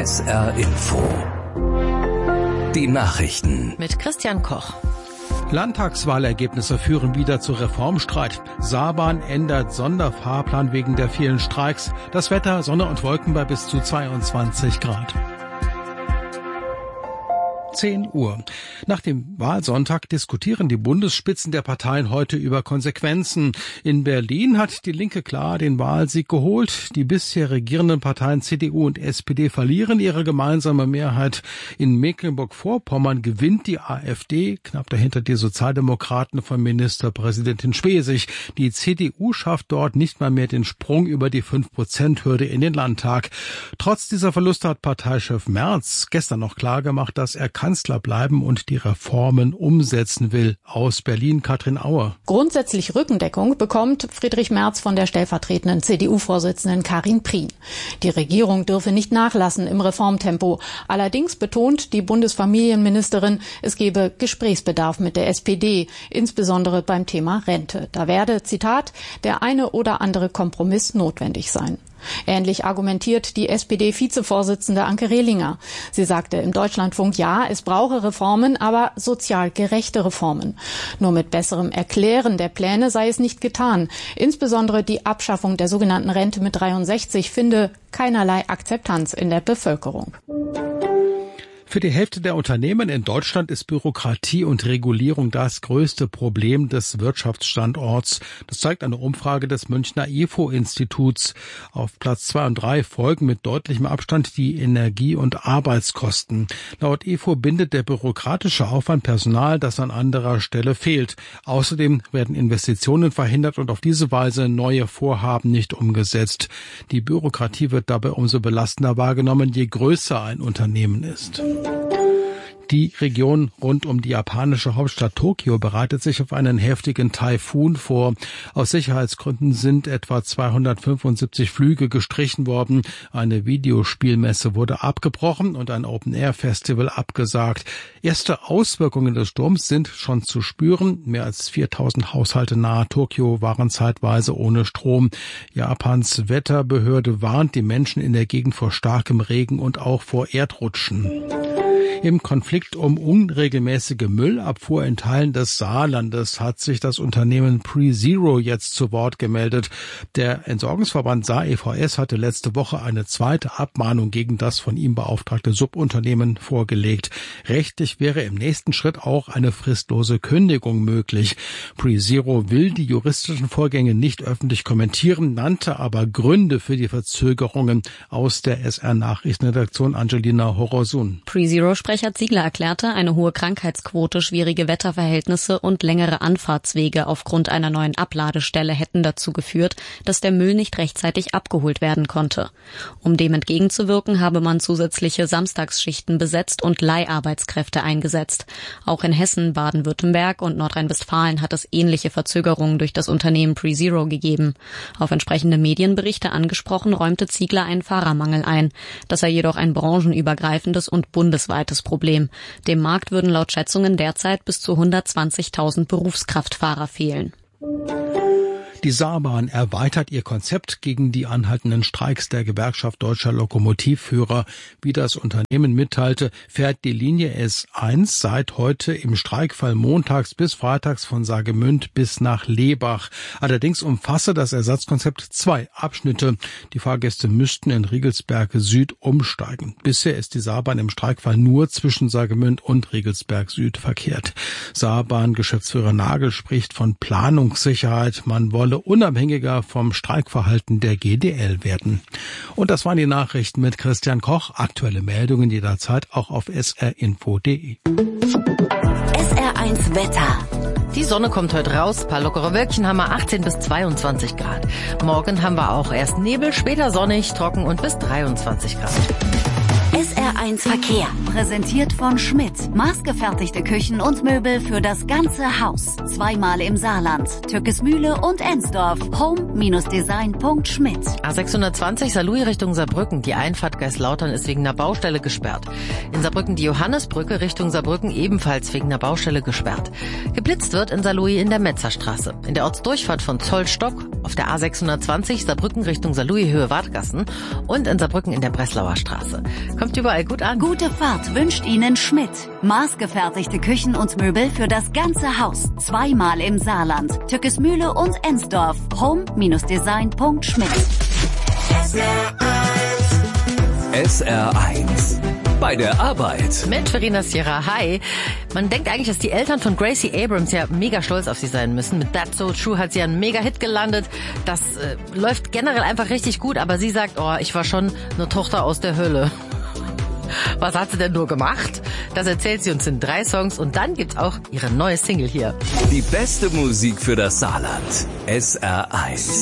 SR Info. Die Nachrichten. Mit Christian Koch. Landtagswahlergebnisse führen wieder zu Reformstreit. Saarbahn ändert Sonderfahrplan wegen der vielen Streiks. Das Wetter, Sonne und Wolken bei bis zu 22 Grad. 10 Uhr. Nach dem Wahlsonntag diskutieren die Bundesspitzen der Parteien heute über Konsequenzen. In Berlin hat die Linke klar den Wahlsieg geholt. Die bisher regierenden Parteien CDU und SPD verlieren ihre gemeinsame Mehrheit. In Mecklenburg-Vorpommern gewinnt die AfD, knapp dahinter die Sozialdemokraten von Ministerpräsidentin Schwesig. Die CDU schafft dort nicht mal mehr den Sprung über die 5%-Hürde in den Landtag. Trotz dieser Verluste hat Parteichef Merz gestern noch klargemacht, dass er Kanzler bleiben und die Reformen umsetzen will. Aus Berlin Katrin Auer. Grundsätzlich Rückendeckung bekommt Friedrich Merz von der stellvertretenden CDU-Vorsitzenden Karin Prien. Die Regierung dürfe nicht nachlassen im Reformtempo. Allerdings betont die Bundesfamilienministerin, es gebe Gesprächsbedarf mit der SPD, insbesondere beim Thema Rente. Da werde, Zitat, der eine oder andere Kompromiss notwendig sein. Ähnlich argumentiert die SPD-Vizevorsitzende Anke Rehlinger. Sie sagte im Deutschlandfunk, ja, es brauche Reformen, aber sozial gerechte Reformen. Nur mit besserem Erklären der Pläne sei es nicht getan. Insbesondere die Abschaffung der sogenannten Rente mit 63 finde keinerlei Akzeptanz in der Bevölkerung. Für die Hälfte der Unternehmen in Deutschland ist Bürokratie und Regulierung das größte Problem des Wirtschaftsstandorts. Das zeigt eine Umfrage des Münchner IFO-Instituts. Auf Platz 2 und 3 folgen mit deutlichem Abstand die Energie- und Arbeitskosten. Laut IFO bindet der bürokratische Aufwand Personal, das an anderer Stelle fehlt. Außerdem werden Investitionen verhindert und auf diese Weise neue Vorhaben nicht umgesetzt. Die Bürokratie wird dabei umso belastender wahrgenommen, je größer ein Unternehmen ist. Die Region rund um die japanische Hauptstadt Tokio bereitet sich auf einen heftigen Taifun vor. Aus Sicherheitsgründen sind etwa 275 Flüge gestrichen worden. Eine Videospielmesse wurde abgebrochen und ein Open-Air-Festival abgesagt. Erste Auswirkungen des Sturms sind schon zu spüren. Mehr als 4000 Haushalte nahe Tokio waren zeitweise ohne Strom. Japans Wetterbehörde warnt die Menschen in der Gegend vor starkem Regen und auch vor Erdrutschen. Im Konflikt um unregelmäßige Müllabfuhr in Teilen des Saarlandes hat sich das Unternehmen PreZero jetzt zu Wort gemeldet. Der Entsorgungsverband Saar-EVS hatte letzte Woche eine zweite Abmahnung gegen das von ihm beauftragte Subunternehmen vorgelegt. Rechtlich wäre im nächsten Schritt auch eine fristlose Kündigung möglich. PreZero will die juristischen Vorgänge nicht öffentlich kommentieren, nannte aber Gründe für die Verzögerungen. Aus der SR-Nachrichtenredaktion Angelina Horosun. PreZero-Sprecher Ziegler erklärte, eine hohe Krankheitsquote, schwierige Wetterverhältnisse und längere Anfahrtswege aufgrund einer neuen Abladestelle hätten dazu geführt, dass der Müll nicht rechtzeitig abgeholt werden konnte. Um dem entgegenzuwirken, habe man zusätzliche Samstagsschichten besetzt und Leiharbeitskräfte eingesetzt. Auch in Hessen, Baden-Württemberg und Nordrhein-Westfalen hat es ähnliche Verzögerungen durch das Unternehmen PreZero gegeben. Auf entsprechende Medienberichte angesprochen, räumte Ziegler einen Fahrermangel ein. Das sei jedoch ein branchenübergreifendes und bundesweites Problem. Dem Markt würden laut Schätzungen derzeit bis zu 120.000 Berufskraftfahrer fehlen. Die Saarbahn erweitert ihr Konzept gegen die anhaltenden Streiks der Gewerkschaft Deutscher Lokomotivführer. Wie das Unternehmen mitteilte, fährt die Linie S1 seit heute im Streikfall montags bis freitags von Saargemünd bis nach Lebach. Allerdings umfasse das Ersatzkonzept 2 Abschnitte. Die Fahrgäste müssten in Riegelsberg Süd umsteigen. Bisher ist die Saarbahn im Streikfall nur zwischen Saargemünd und Riegelsberg Süd verkehrt. Saarbahn-Geschäftsführer Nagel spricht von Planungssicherheit. Man wolle unabhängiger vom Streikverhalten der GDL werden. Und das waren die Nachrichten mit Christian Koch. Aktuelle Meldungen jederzeit auch auf srinfo.de. SR1 Wetter. Die Sonne kommt heute raus, paar lockere Wölkchen haben wir 18 bis 22 Grad. Morgen haben wir auch erst Nebel, später sonnig, trocken und bis 23 Grad. SR1 Verkehr, präsentiert von Schmidt. Maßgefertigte Küchen und Möbel für das ganze Haus. Zweimal im Saarland, Türkesmühle und Ensdorf. Home-design.schmidt. A620 Saarlouis Richtung Saarbrücken. Die Einfahrt Geislautern ist wegen einer Baustelle gesperrt. In Saarbrücken die Johannesbrücke Richtung Saarbrücken ebenfalls wegen einer Baustelle gesperrt. Geblitzt wird in Saarlouis in der Metzerstraße. In der Ortsdurchfahrt von Zollstock auf der A620 Saarbrücken Richtung Saarlouis Höhe Wartgassen und in Saarbrücken in der Breslauer Straße. Kommt überall gut an. Gute Fahrt wünscht Ihnen Schmidt. Maßgefertigte Küchen und Möbel für das ganze Haus. 2-mal im Saarland. Tückesmühle und Ensdorf. Home-design.schmidt. SR1 bei der Arbeit. Mit Verena Sierra, hi. Man denkt eigentlich, dass die Eltern von Gracie Abrams ja mega stolz auf sie sein müssen. Mit That's So True hat sie einen Mega-Hit gelandet. Das läuft generell einfach richtig gut, aber sie sagt, ich war schon eine Tochter aus der Hölle. Was hat sie denn nur gemacht? Das erzählt sie uns in 3 Songs und dann gibt's auch ihre neue Single hier. Die beste Musik für das Saarland. SR1.